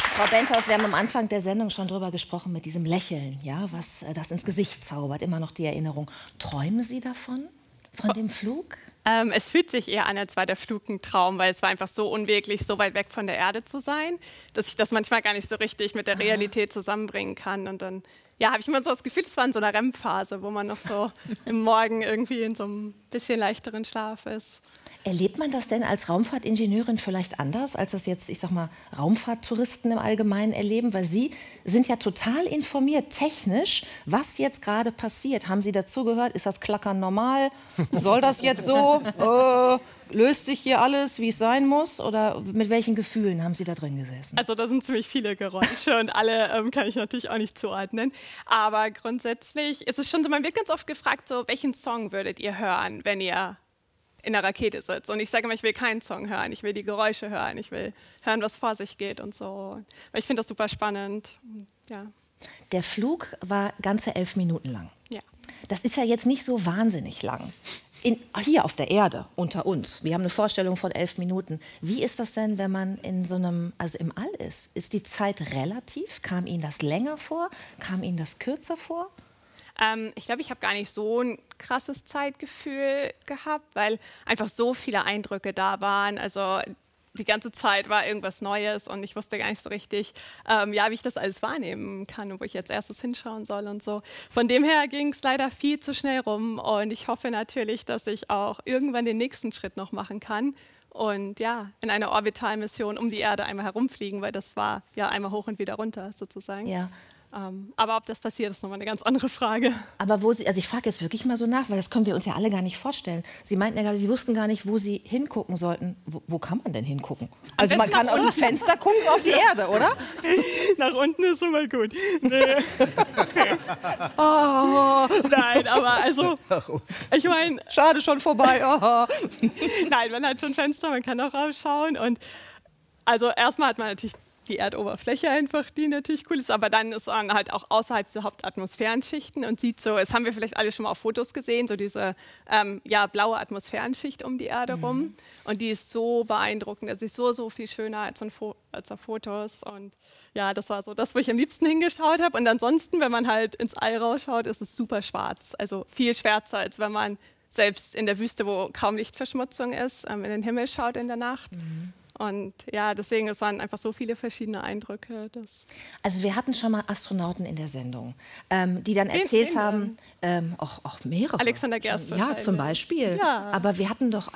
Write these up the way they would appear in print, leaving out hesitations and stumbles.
Frau Benthaus, wir haben am Anfang der Sendung schon drüber gesprochen, mit diesem Lächeln, ja, was das ins Gesicht zaubert, immer noch die Erinnerung. Träumen Sie davon, von dem Flug? Es fühlt sich eher an, als war der Flug ein Traum, weil es war einfach so unwirklich, so weit weg von der Erde zu sein, dass ich das manchmal gar nicht so richtig mit der Realität zusammenbringen kann. Und dann habe ich immer so das Gefühl, es war in so einer REM-Phase, wo man noch so im Morgen irgendwie in so einem bisschen leichteren Schlaf ist. Erlebt man das denn als Raumfahrtingenieurin vielleicht anders, als das jetzt, ich sag mal, Raumfahrttouristen im Allgemeinen erleben? Weil Sie sind ja total informiert, technisch, was jetzt gerade passiert. Haben Sie dazugehört? Ist das Klackern normal? Soll das jetzt so? Löst sich hier alles, wie es sein muss? Oder mit welchen Gefühlen haben Sie da drin gesessen? Also da sind ziemlich viele Geräusche und alle kann ich natürlich auch nicht zuordnen. Aber grundsätzlich ist es schon so, man wird ganz oft gefragt, so, welchen Song würdet ihr hören, wenn ihr in der Rakete sitzt? Und ich sage immer, ich will keinen Song hören, ich will die Geräusche hören, ich will hören, was vor sich geht und so. Weil ich finde das super spannend. Ja. Der Flug war ganze 11 Minuten lang. Ja. Das ist ja jetzt nicht so wahnsinnig lang. Hier auf der Erde, unter uns. Wir haben eine Vorstellung von 11 Minuten. Wie ist das denn, wenn man in so einem, also im All ist? Ist die Zeit relativ? Kam Ihnen das länger vor? Kam Ihnen das kürzer vor? Ich glaube, ich habe gar nicht so ein krasses Zeitgefühl gehabt, weil einfach so viele Eindrücke da waren. Also die ganze Zeit war irgendwas Neues und ich wusste gar nicht so richtig, wie ich das alles wahrnehmen kann und wo ich jetzt erstes hinschauen soll und so. Von dem her ging es leider viel zu schnell rum und ich hoffe natürlich, dass ich auch irgendwann den nächsten Schritt noch machen kann und ja, in einer Orbitalmission um die Erde einmal herumfliegen, weil das war ja einmal hoch und wieder runter sozusagen. Ja. Aber ob das passiert, ist nochmal eine ganz andere Frage. Aber wo Sie, also ich frage jetzt wirklich mal so nach, weil das können wir uns ja alle gar nicht vorstellen. Sie meinten ja gerade, Sie wussten gar nicht, wo Sie hingucken sollten. Wo kann man denn hingucken? Also man kann aus dem Fenster gucken auf die Erde, oder? Nach unten ist immer gut. Nee. Oh. Nein, aber also, ich meine... Schade, schon vorbei. Oh. Nein, man hat schon Fenster, man kann auch rausschauen. Und also erstmal hat man natürlich die Erdoberfläche einfach, die natürlich cool ist, aber dann ist man halt auch außerhalb dieser Hauptatmosphärenschichten und sieht so, das haben wir vielleicht alle schon mal auf Fotos gesehen, so diese blaue Atmosphärenschicht um die Erde rum und die ist so beeindruckend, das ist so viel schöner als auf Fotos und ja, das war so das, wo ich am liebsten hingeschaut habe und ansonsten, wenn man halt ins All rausschaut, ist es super schwarz, also viel schwärzer, als wenn man selbst in der Wüste, wo kaum Lichtverschmutzung ist, in den Himmel schaut in der Nacht. Und ja, deswegen, es waren einfach so viele verschiedene Eindrücke. Also wir hatten schon mal Astronauten in der Sendung, die dann erzählt haben, auch mehrere. Alexander Gerst Ja, zum Beispiel. Ja. Aber wir hatten doch,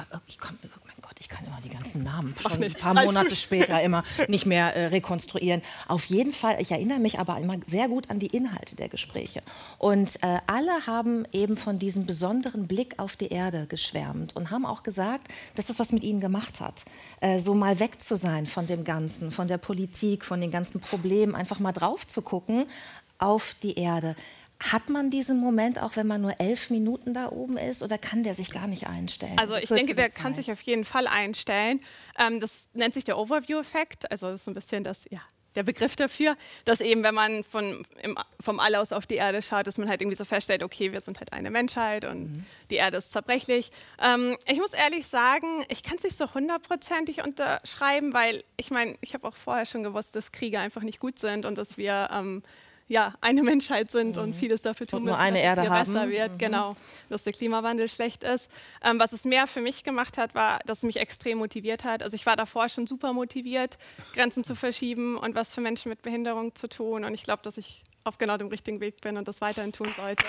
ich kann immer die ganzen Namen schon ein paar Monate später immer nicht mehr rekonstruieren. Auf jeden Fall, ich erinnere mich aber immer sehr gut an die Inhalte der Gespräche. Und alle haben eben von diesem besonderen Blick auf die Erde geschwärmt und haben auch gesagt, dass das was mit ihnen gemacht hat. So mal weg zu sein von dem Ganzen, von der Politik, von den ganzen Problemen, einfach mal drauf zu gucken auf die Erde. Hat man diesen Moment auch, wenn man nur 11 Minuten da oben ist, oder kann der sich gar nicht einstellen? Also ich denke, der kann sich auf jeden Fall einstellen. Das nennt sich der Overview-Effekt, also das ist so ein bisschen der Begriff dafür, dass eben, wenn man vom All aus auf die Erde schaut, dass man halt irgendwie so feststellt, okay, wir sind halt eine Menschheit und die Erde ist zerbrechlich. Ich muss ehrlich sagen, ich kann es nicht so 100%ig unterschreiben, weil ich meine, ich habe auch vorher schon gewusst, dass Kriege einfach nicht gut sind und dass wir eine Menschheit sind und vieles dafür tun müssen, dass es hier besser wird. Genau, dass der Klimawandel schlecht ist. Was es mehr für mich gemacht hat, war, dass es mich extrem motiviert hat. Also ich war davor schon super motiviert, Grenzen zu verschieben und was für Menschen mit Behinderung zu tun. Und ich glaube, dass ich auf genau dem richtigen Weg bin und das weiterhin tun sollte.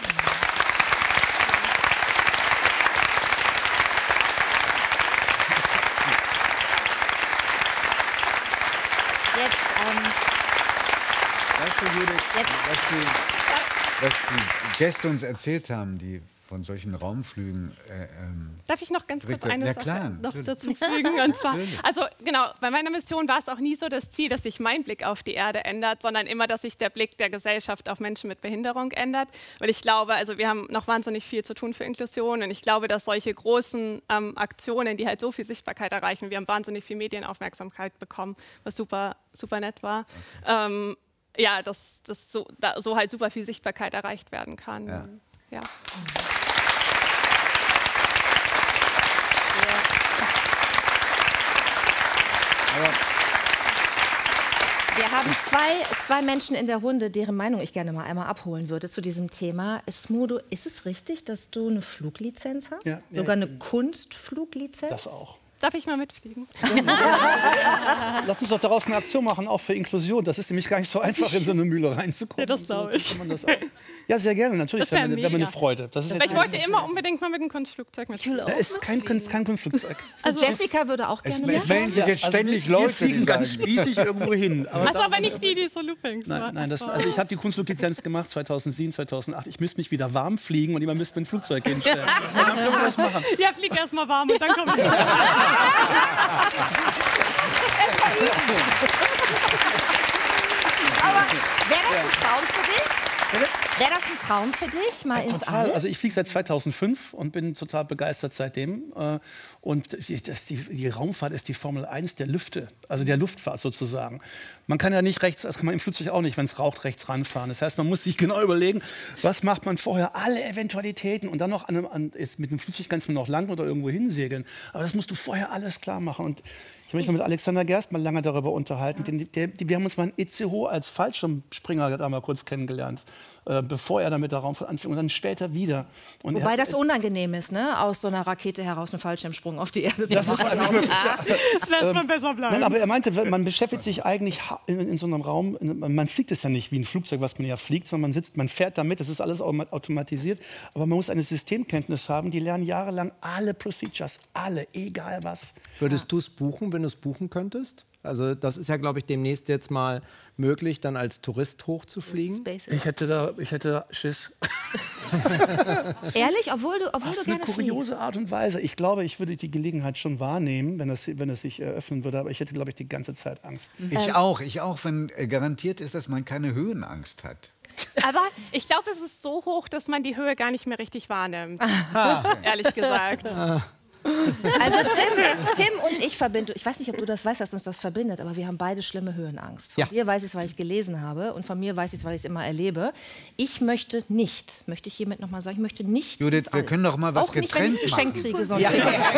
Weißt du, Judith, was die Gäste uns erzählt haben, die von solchen Raumflügen... Darf ich noch ganz kurz eine Sache noch natürlich. dazu fügen? Und zwar, also genau, bei meiner Mission war es auch nie so das Ziel, dass sich mein Blick auf die Erde ändert, sondern immer, dass sich der Blick der Gesellschaft auf Menschen mit Behinderung ändert. Weil ich glaube, also wir haben noch wahnsinnig viel zu tun für Inklusion und ich glaube, dass solche großen Aktionen, die halt so viel Sichtbarkeit erreichen, wir haben wahnsinnig viel Medienaufmerksamkeit bekommen, was super, super nett war. Okay. Dass so halt super viel Sichtbarkeit erreicht werden kann. Ja. Ja. Wir haben zwei Menschen in der Runde, deren Meinung ich gerne mal einmal abholen würde zu diesem Thema. Smudo, ist es richtig, dass du eine Fluglizenz hast? Ja. Sogar eine Kunstfluglizenz? Das auch. Darf ich mal mitfliegen? Lass uns doch daraus eine Aktion machen, auch für Inklusion. Das ist nämlich gar nicht so einfach, in so eine Mühle reinzukommen. Ja, das glaube ich. Ja, sehr gerne, natürlich. Das wäre mir eine Freude. Das ist ich wollte immer unbedingt mal mit einem Kunstflugzeug mitfliegen. Da ist kein Kunstflugzeug. Also Jessica würde auch gerne Es melden sich jetzt ständig Leute, wir fliegen die ganz sagen- spießig irgendwo hin. Aber nicht die so Loopings Nein, machen. also ich habe die Kunstfluglizenz gemacht 2007, 2008. Ich müsste mich wieder warm fliegen und jemand müsste mir ein Flugzeug hinstellen. Und dann können wir das machen. Ja, flieg erst mal warm und dann komme ich. Aber wäre das ein Traum für dich? Wäre das ein Traum für dich, mal ins Total. All? Also ich fliege seit 2005 und bin total begeistert seitdem. Und die Raumfahrt ist die Formel 1 der Lüfte, also der Luftfahrt sozusagen. Man kann ja nicht rechts, das kann man im Flugzeug auch nicht, wenn es raucht, rechts ranfahren. Das heißt, man muss sich genau überlegen, was macht man vorher, alle Eventualitäten und dann noch mit dem Flugzeug kannst du noch landen oder irgendwo hinsegeln. Aber das musst du vorher alles klar machen. Und ich habe mich mal mit Alexander Gerst mal lange darüber unterhalten. Wir haben uns mal in Itzehoe als Fallschirmspringer da mal kurz kennengelernt, bevor er damit der Raumfahrt anfing und dann später wieder. Und Wobei das unangenehm ist, ne? Aus so einer Rakete heraus einen Fallschirmsprung auf die Erde zu das ist machen. einfach möglich, ja. Das lässt man besser bleiben. Nein, aber er meinte, man beschäftigt sich eigentlich in so einem Raum, man fliegt es ja nicht wie ein Flugzeug, was man ja fliegt, sondern man fährt damit, das ist alles automatisiert. Aber man muss eine Systemkenntnis haben, die lernen jahrelang alle Procedures, alle, egal was. Würdest du es buchen, wenn du es buchen könntest? Also das ist ja, glaube ich, demnächst jetzt mal möglich, dann als Tourist hochzufliegen. Ich hätte da Schiss. Ehrlich? Obwohl du Auf eine gerne kuriose fliegst? Art und Weise. Ich glaube, ich würde die Gelegenheit schon wahrnehmen, wenn es sich eröffnen würde. Aber ich hätte, glaube ich, die ganze Zeit Angst. Ich auch, wenn garantiert ist, dass man keine Höhenangst hat. Aber ich glaube, es ist so hoch, dass man die Höhe gar nicht mehr richtig wahrnimmt. Ehrlich gesagt. Also Tim und ich verbinden, ich weiß nicht, ob du das weißt, dass uns das verbindet, aber wir haben beide schlimme Höhenangst. Von dir weiß ich es, weil ich gelesen habe und von mir weiß ich es, weil ich es immer erlebe. Ich möchte ich hiermit noch mal sagen, ich möchte nicht. Judith, wir können doch mal was auch nicht, wenn ich getrennt ein Geschenk machen. kriege, sondern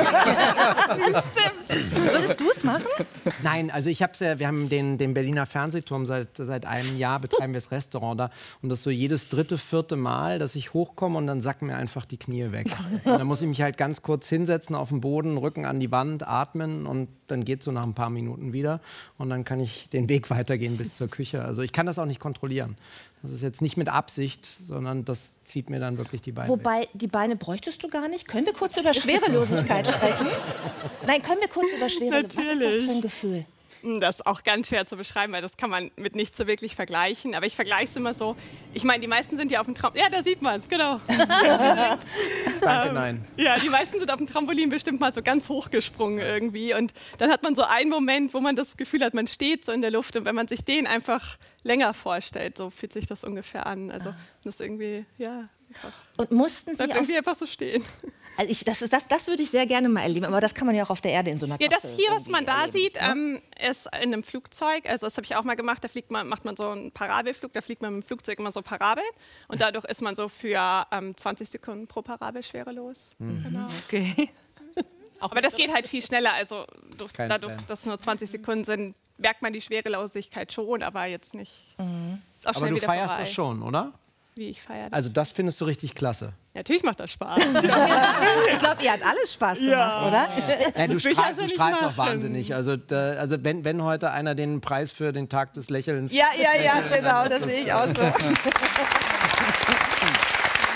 Stimmt. Würdest du es machen? Nein, also wir haben den Berliner Fernsehturm seit einem Jahr, betreiben wir das Restaurant da. Und das so jedes dritte, vierte Mal, dass ich hochkomme und dann sacken mir einfach die Knie weg. Und dann muss ich mich halt ganz kurz hinsetzen auf den Boden, Rücken an die Wand, atmen und dann geht es so nach ein paar Minuten wieder. Und dann kann ich den Weg weitergehen bis zur Küche. Also ich kann das auch nicht kontrollieren. Das ist jetzt nicht mit Absicht, sondern das zieht mir dann wirklich die Beine weg. Wobei, die Beine bräuchtest du gar nicht. Können wir kurz über Schwerelosigkeit sprechen? Nein, können wir kurz über Schwerelosigkeit. Was ist das für ein Gefühl? Das ist auch ganz schwer zu beschreiben, weil das kann man mit nichts so wirklich vergleichen. Aber ich vergleiche es immer so. Ich meine, die meisten sind ja auf dem Trampolin. Ja, da sieht man es, genau. Danke, nein. Ja, die meisten sind auf dem Trampolin bestimmt mal so ganz hochgesprungen irgendwie. Und dann hat man so einen Moment, wo man das Gefühl hat, man steht so in der Luft. Und wenn man sich den einfach länger vorstellt, so fühlt sich das ungefähr an. Also das ist irgendwie, ja. Und mussten Sie bleibt irgendwie einfach so stehen. Also das würde ich sehr gerne mal erleben, aber das kann man ja auch auf der Erde in so einer Ja, das Kapsel hier, was man da erleben, sieht, ist in einem Flugzeug. Also das habe ich auch mal gemacht. Da macht man so einen Parabelflug. Da fliegt man mit dem Flugzeug immer so parabel. Und dadurch ist man so für 20 Sekunden pro Parabel schwerelos. Genau. Okay. Aber das geht halt viel schneller. Also dadurch, Plan. dass nur 20 Sekunden sind, merkt man die Schwerelosigkeit schon, aber jetzt nicht. Ist auch Aber schnell du wieder feierst vorbei. das schon, oder? Wie ich feiere das. Also das findest du richtig klasse. Natürlich macht das Spaß. Ich glaube, ihr hat alles Spaß gemacht, oder? Ja, du will ich also du nicht strahlst auch machen. wahnsinnig. Also wenn heute einer den Preis für den Tag des Lächelns... Ja, genau, das sehe ich auch so.